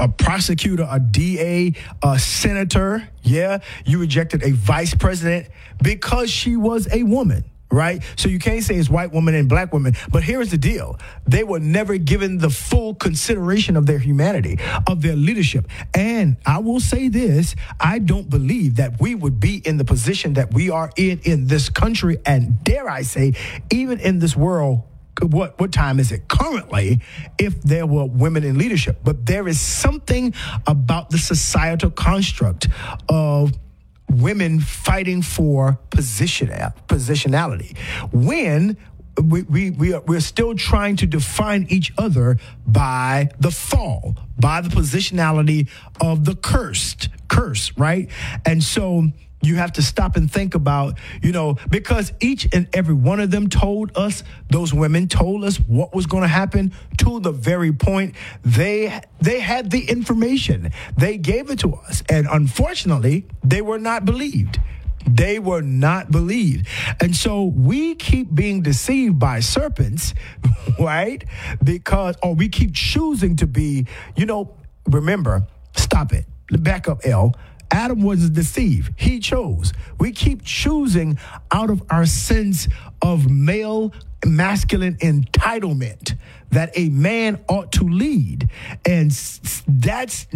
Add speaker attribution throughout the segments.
Speaker 1: a prosecutor, a DA, a senator. Yeah, you rejected a vice president because she was a woman. Right? So you can't say it's white women and black women. But here's the deal. They were never given the full consideration of their humanity, of their leadership. And I will say this, I don't believe that we would be in the position that we are in this country, and dare I say, even in this world, what time is it currently, if there were women in leadership. But there is something about the societal construct of women fighting for positionality when we're still trying to define each other by the fall, by the positionality of the curse, right? And so you have to stop and think about, because each and every one of them told us, those women told us what was going to happen to the very point they had the information. They gave it to us. And unfortunately, they were not believed. They were not believed. And so we keep being deceived by serpents, right? Or we keep choosing to be, remember, stop it. Back up, L. Adam wasn't deceived. He chose. We keep choosing out of our sense of male masculine entitlement that a man ought to lead. And that's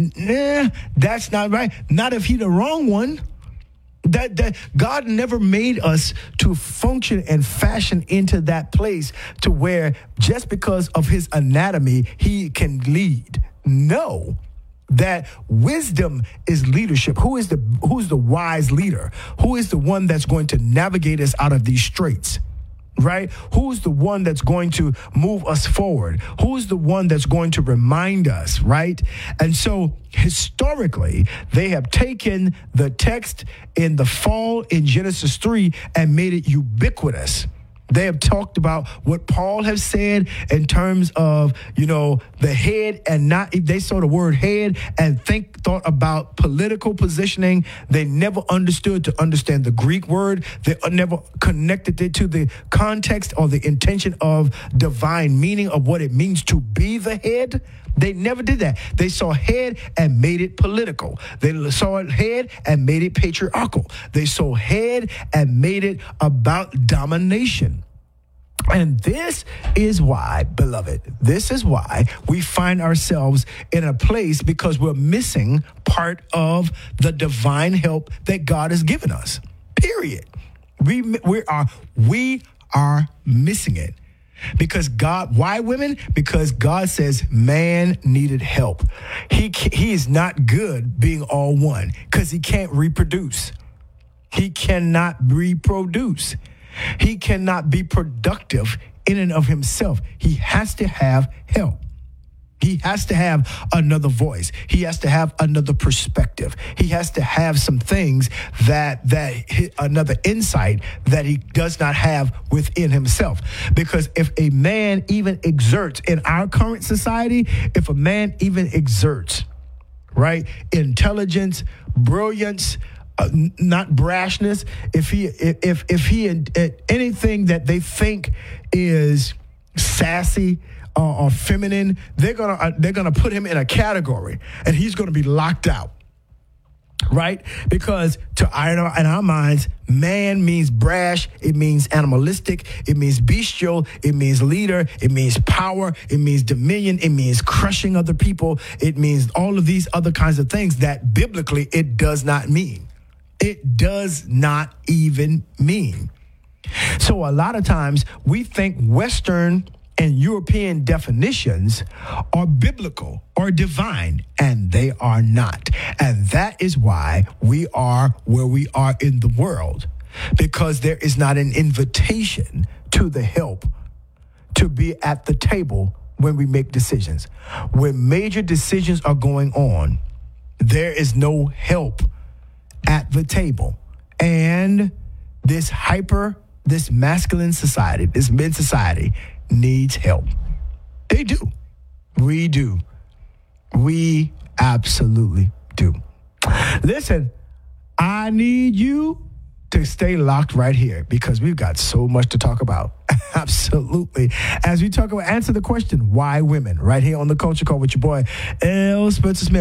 Speaker 1: not right. Not if he the wrong one. That God never made us to function and fashion into that place to where just because of his anatomy, he can lead. No. That wisdom is leadership. Who's the wise leader? Who is the one that's going to navigate us out of these straits? Right? Who's the one that's going to move us forward? Who's the one that's going to remind us, right? And so historically, they have taken the text in the fall in Genesis 3 and made it ubiquitous. They have talked about what Paul has said in terms of, the head, and they saw the word head and thought about political positioning. They never understood to understand the Greek word. They never connected it to the context or the intention of divine meaning of what it means to be the head. They never did that. They saw head and made it political. They saw it head and made it patriarchal. They saw head and made it about domination. And this is why, beloved, we find ourselves in a place because we're missing part of the divine help that God has given us. Period. We are missing it. Because God, why women? Because God says man needed help. He is not good being all one because he can't reproduce. He cannot reproduce. He cannot be productive in and of himself. He has to have help. He has to have another voice. He has to have another perspective. He has to have some things that another insight that he does not have within himself. Because if a man even exerts in our current society, if a man even exerts, right, intelligence, brilliance, not brashness, if he anything that they think is sassy or feminine, they're gonna put him in a category, and he's gonna be locked out, right? Because in our minds, man means brash, it means animalistic, it means bestial, it means leader, it means power, it means dominion, it means crushing other people, it means all of these other kinds of things that biblically it does not mean. It does not even mean. So a lot of times we think Western and European definitions are biblical or divine, and they are not. And that is why we are where we are in the world, because there is not an invitation to the help to be at the table when we make decisions. When major decisions are going on, there is no help at the table. And this masculine society, this mid society needs help. They do. We do. We absolutely do. Listen, I need you to stay locked right here because we've got so much to talk about. Absolutely. As we talk about, answer the question, why women? Right here on The Culture Call with your boy, L. Spencer Smith.